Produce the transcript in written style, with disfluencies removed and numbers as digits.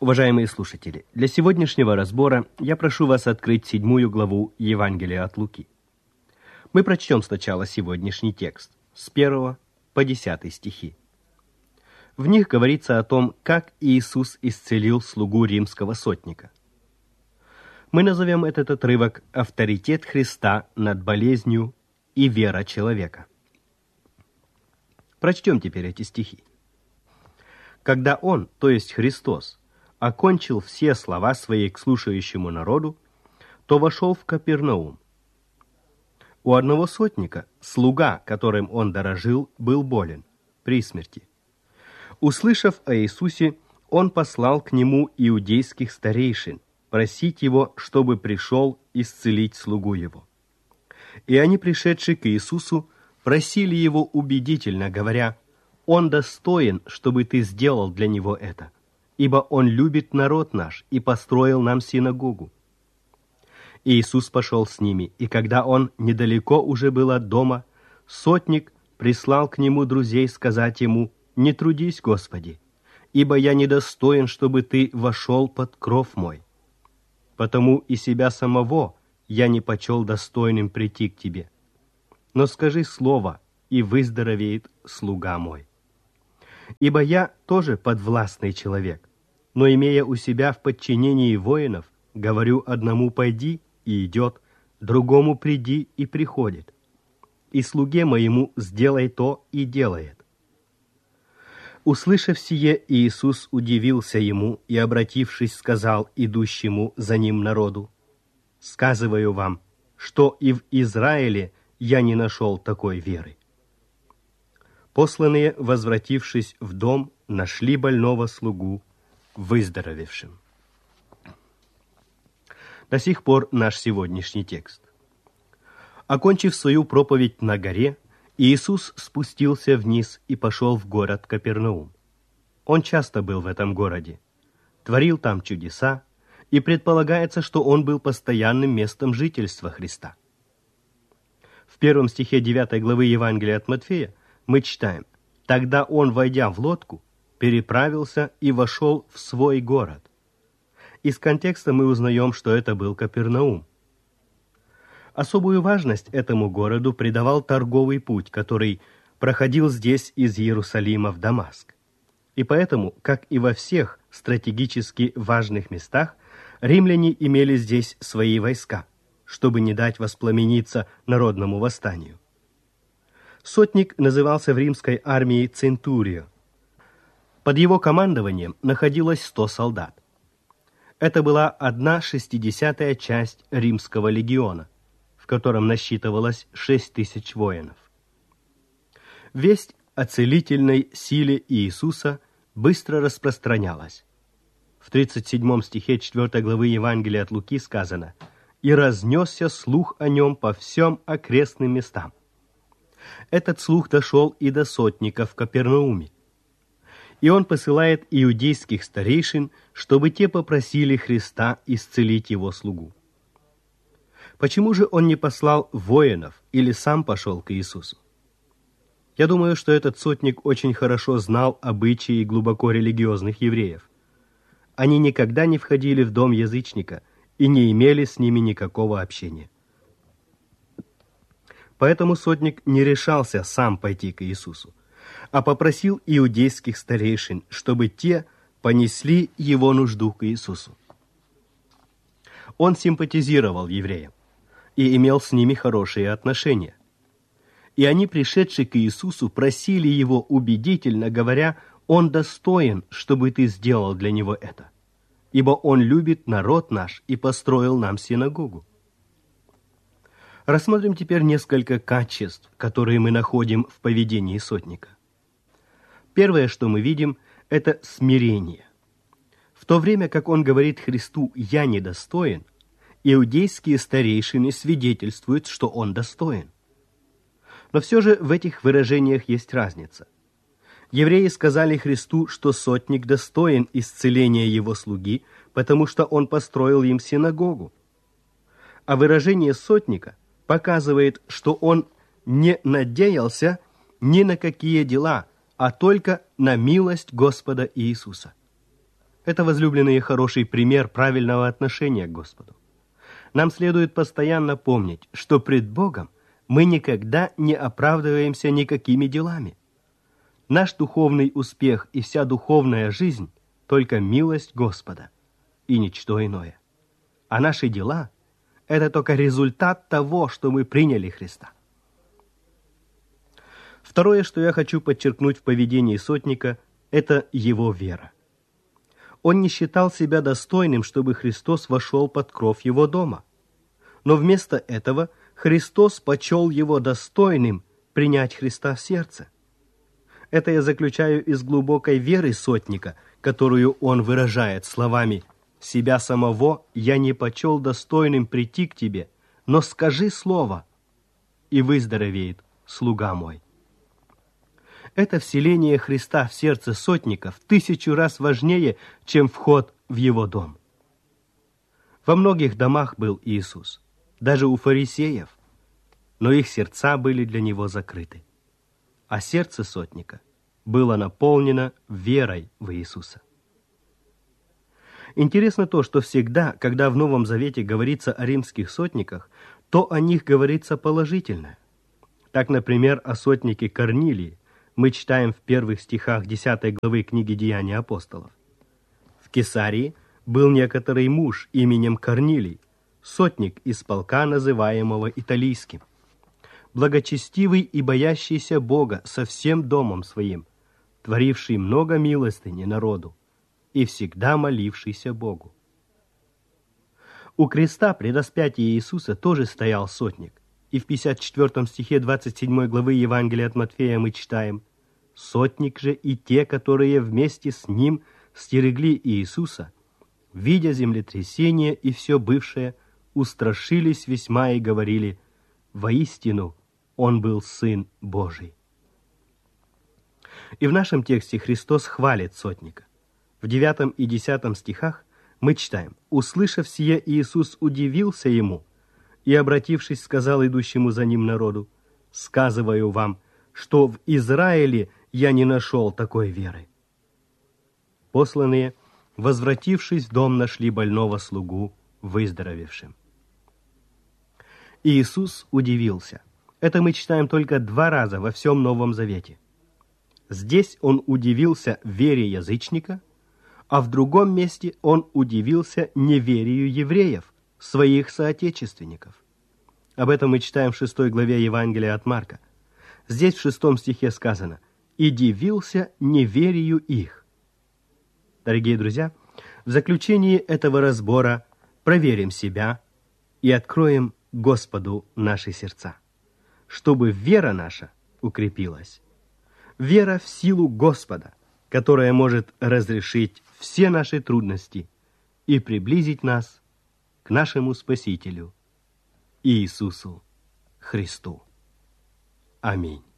Уважаемые слушатели, для сегодняшнего разбора я прошу вас открыть 7 главу Евангелия от Луки. Мы прочтем сначала сегодняшний текст с 1 по 10 стихи. В них говорится о том, как Иисус исцелил слугу римского сотника. Мы назовем этот отрывок «Авторитет Христа над болезнью и вера человека». Прочтем теперь эти стихи. Когда Он, то есть Христос, окончил все слова свои к слушающему народу, то вошел в Капернаум. У одного сотника, слуга, которым он дорожил, был болен, при смерти. Услышав о Иисусе, он послал к нему иудейских старейшин, просить его, чтобы пришел исцелить слугу его. И они, пришедшие к Иисусу, просили его убедительно, говоря: «Он достоин, чтобы ты сделал для него это, ибо он любит народ наш и построил нам синагогу». Иисус пошел с ними, и когда он недалеко уже был от дома, сотник прислал к нему друзей сказать ему: «Не трудись, Господи, ибо я недостоин, чтобы ты вошел под кров мой. Потому и себя самого я не почел достойным прийти к тебе. Но скажи слово, и выздоровеет слуга мой. Ибо я тоже подвластный человек, но, имея у себя в подчинении воинов, говорю одному: пойди, и идет, другому: приди, и приходит, и слуге моему: сделай то, и делает». Услышав сие, Иисус удивился ему и, обратившись, сказал идущему за ним народу: «Сказываю вам, что и в Израиле я не нашел такой веры». Посланные, возвратившись в дом, нашли больного слугу выздоровевшим. До сих пор наш сегодняшний текст. Окончив свою проповедь на горе, Иисус спустился вниз и пошел в город Капернаум. Он часто был в этом городе, творил там чудеса, и предполагается, что он был постоянным местом жительства Христа. В 1 стихе 9 главы Евангелия от Матфея мы читаем: «Тогда он, войдя в лодку, переправился и вошел в свой город». Из контекста мы узнаем, что это был Капернаум. Особую важность этому городу придавал торговый путь, который проходил здесь из Иерусалима в Дамаск. И поэтому, как и во всех стратегически важных местах, римляне имели здесь свои войска, чтобы не дать воспламениться народному восстанию. Сотник назывался в римской армии центурио. Под его командованием находилось 100 солдат. Это была 1/60 часть римского легиона, в котором насчитывалось 6000 воинов. Весть о целительной силе Иисуса быстро распространялась. В 37 стихе 4 главы Евангелия от Луки сказано: «И разнесся слух о нем по всем окрестным местам». Этот слух дошел и до сотника в Капернауме. И он посылает иудейских старейшин, чтобы те попросили Христа исцелить его слугу. Почему же он не послал воинов или сам пошел к Иисусу? Я думаю, что этот сотник очень хорошо знал обычаи глубоко религиозных евреев. Они никогда не входили в дом язычника и не имели с ними никакого общения. Поэтому сотник не решался сам пойти к Иисусу, а попросил иудейских старейшин, чтобы те понесли его нужду к Иисусу. Он симпатизировал евреям и имел с ними хорошие отношения. И они, пришедшие к Иисусу, просили его убедительно, говоря: «Он достоин, чтобы ты сделал для него это, ибо он любит народ наш и построил нам синагогу». Рассмотрим теперь несколько качеств, которые мы находим в поведении сотника. Первое, что мы видим, это смирение. В то время как он говорит Христу «я недостоин», иудейские старейшины свидетельствуют, что он достоин. Но все же в этих выражениях есть разница. Евреи сказали Христу, что сотник достоин исцеления его слуги, потому что он построил им синагогу. А выражение сотника показывает, что он не надеялся ни на какие дела, а только на милость Господа Иисуса. Это, возлюбленные, хороший пример правильного отношения к Господу. Нам следует постоянно помнить, что пред Богом мы никогда не оправдываемся никакими делами. Наш духовный успех и вся духовная жизнь – только милость Господа и ничто иное. А наши дела – это только результат того, что мы приняли Христа. Второе, что я хочу подчеркнуть в поведении сотника, это его вера. Он не считал себя достойным, чтобы Христос вошел под кров его дома. Но вместо этого Христос почел его достойным принять Христа в сердце. Это я заключаю из глубокой веры сотника, которую он выражает словами «Себя самого я не почел достойным прийти к тебе, но скажи слово, и выздоровеет слуга мой». Это вселение Христа в сердце сотника в 1000 раз важнее, чем вход в его дом. Во многих домах был Иисус, даже у фарисеев, но их сердца были для него закрыты. А сердце сотника было наполнено верой в Иисуса. Интересно то, что всегда, когда в Новом Завете говорится о римских сотниках, то о них говорится положительно. Так, например, о сотнике Корнилии мы читаем в первых стихах 10 главы книги «Деяния апостолов». В Кесарии был некоторый муж именем Корнилий, сотник из полка, называемого Италийским, благочестивый и боящийся Бога со всем домом своим, творивший много милостыни народу и всегда молившийся Богу. У креста при распятии Иисуса тоже стоял сотник, и в 54 стихе 27 главы Евангелия от Матфея мы читаем: «Сотник же и те, которые вместе с ним стерегли Иисуса, видя землетрясение и все бывшее, устрашились весьма и говорили: воистину, он был Сын Божий». И в нашем тексте Христос хвалит сотника. В 9 и 10 стихах мы читаем: «Услышав сие, Иисус удивился ему, и, обратившись, сказал идущему за ним народу: сказываю вам, что в Израиле я не нашел такой веры». Посланные, возвратившись в дом, нашли больного слугу выздоровевшим. Иисус удивился. Это мы читаем только 2 раза во всем Новом Завете. Здесь он удивился вере язычника, а в другом месте он удивился неверию евреев, своих соотечественников. Об этом мы читаем в 6 главе Евангелия от Марка. Здесь в 6 стихе сказано: «И дивился неверию их». Дорогие друзья, в заключении этого разбора проверим себя и откроем Господу наши сердца, чтобы вера наша укрепилась. Вера в силу Господа, которая может разрешить все наши трудности и приблизить нас к нашему Спасителю Иисусу Христу. Аминь.